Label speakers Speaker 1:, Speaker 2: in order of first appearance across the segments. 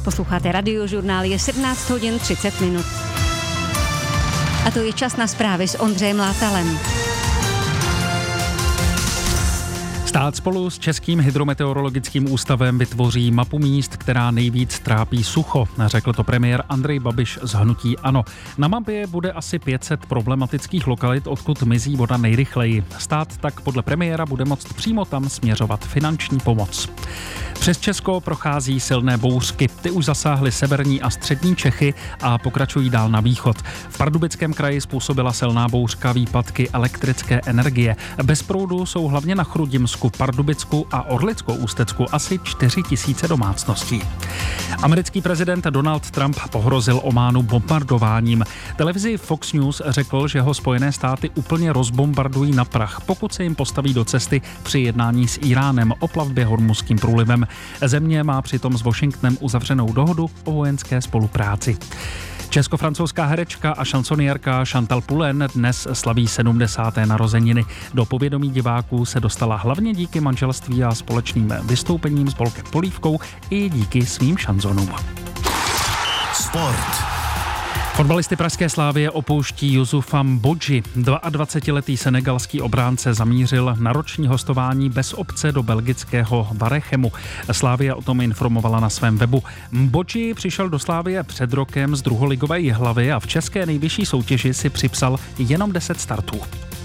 Speaker 1: Posloucháte Radiožurnál, je 17 hodin 30 minut. A to je čas na zprávy s Ondřejem Látalem.
Speaker 2: Stát spolu s Českým hydrometeorologickým ústavem vytvoří mapu míst, která nejvíc trápí sucho, řekl to premiér Andrej Babiš z hnutí ANO. Na mapě bude asi 500 problematických lokalit, odkud mizí voda nejrychleji. Stát tak podle premiéra bude moct přímo tam směřovat finanční pomoc. Přes Česko prochází silné bouřky. Ty už zasáhly severní a střední Čechy a pokračují dál na východ. V Pardubickém kraji způsobila silná bouřka výpadky elektrické energie. Bez proudu jsou hlavně na Chrudimsku, Pardubicku a Orlickou Ústecku asi 4 000 domácností. Americký prezident Donald Trump pohrozil Ománu bombardováním. Televizi Fox News řekl, že ho Spojené státy úplně rozbombardují na prach, pokud se jim postaví do cesty při jednání s Iránem o plavbě Hormuzským průlivem. Země má přitom s Washingtonem uzavřenou dohodu o vojenské spolupráci. Česko-francouzská herečka a šansonierka Chantal Poulain dnes slaví 70. narozeniny. Do povědomí diváků se dostala hlavně díky manželství a společným vystoupením s Bolkem Polívkou i díky svým šanzonům.
Speaker 3: Sport.
Speaker 2: Fotbalisty pražské Slavie opouští Youssoufa Mbodji. 22letý senegalský obránce zamířil na roční hostování bez opce do belgického Varechemu. Slavia o tom informovala na svém webu. Mbodji přišel do Slavie před rokem z druholigové Jihlavy a v české nejvyšší soutěži si připsal jenom 10 startů.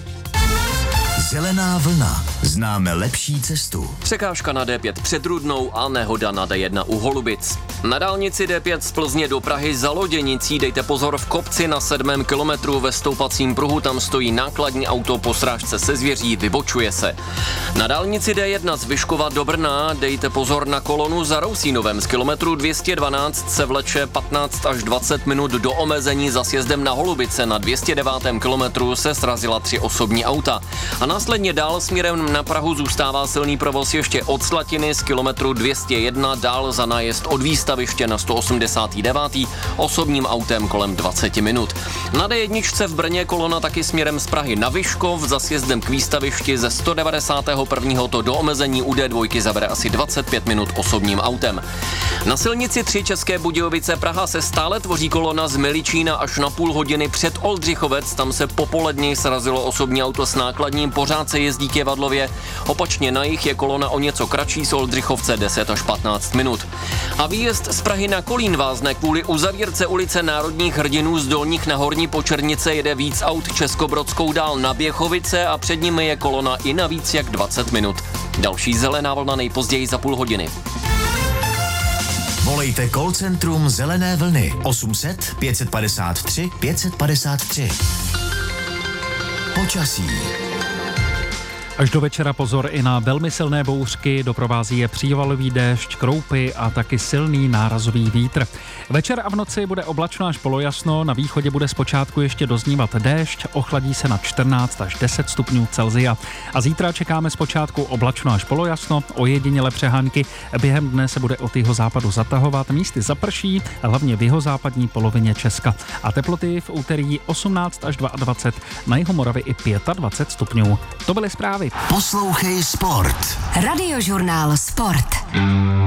Speaker 3: Zelená vlna. Známe lepší cestu.
Speaker 4: Překážka na D5 před Rudnou a nehoda na D1 u Holubic. Na dálnici D5 z Plzně do Prahy za Loděnicí dejte pozor v kopci na 7. kilometru ve stoupacím pruhu, tam stojí nákladní auto po srážce se zvěří, vybočuje se. Na dálnici D1 z Vyškova do Brna dejte pozor na kolonu za Rousínovem. Z kilometru 212 se vleče 15 až 20 minut do omezení za sjezdem na Holubice. Na 209. kilometru se srazila 3 osobní auta. A následně dál směrem na Prahu zůstává silný provoz ještě od Slatiny z kilometru 201 dál za nájezd od výstaviště na 189. osobním autem kolem 20 minut. Na D1 v Brně kolona taky směrem z Prahy na Vyškov za sjezdem k výstavišti ze 191. to do omezení u D2 zabere asi 25 minut osobním autem. Na silnici 3 České Budějovice Praha se stále tvoří kolona z Miličína až na půl hodiny před Oldřichovec, tam se popolední srazilo osobní auto s nákladním, pořád se jezdí k Jevadlově. Opačně na jih je kolona o něco kratší z Oldřichovce 10 až 15 minut. A výjezd z Prahy na Kolín vázne kvůli uzavírce ulice Národních hrdinů z Dolních na Horní Počernice jede víc aut Českobrodskou dál na Běchovice a před nimi je kolona i na víc jak 20 minut. Další zelená vlna nejpozději za půl hodiny.
Speaker 3: Volejte call centrum Zelené vlny 800 553 553. Počasí.
Speaker 2: Až do večera pozor i na velmi silné bouřky, doprovází je přívalový déšť, kroupy a taky silný nárazový vítr. Večer a v noci bude oblačno až polojasno, na východě bude zpočátku ještě doznívat déšť, ochladí se na 14 až 10 stupňů Celsia. A zítra čekáme zpočátku oblačno až polojasno, ojediněle přehánky, během dne se bude od jihozápadu zatahovat, místy zaprší, hlavně v jihozápadní polovině Česka. A teploty v úterý 18 až 22, na Jihomoravě i 25 stupňů. To byly zprávy.
Speaker 3: Poslouchej Sport.
Speaker 5: Radiožurnál Sport.